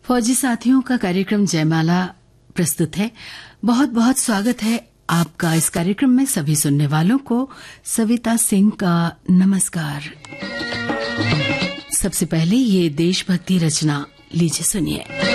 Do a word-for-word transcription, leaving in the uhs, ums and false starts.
फौजी साथियों का कार्यक्रम जयमाला प्रस्तुत है। बहुत बहुत स्वागत है आपका इस कार्यक्रम में। सभी सुनने वालों को सविता सिंह का नमस्कार। सबसे पहले ये देशभक्ति रचना लीजिए सुनिए।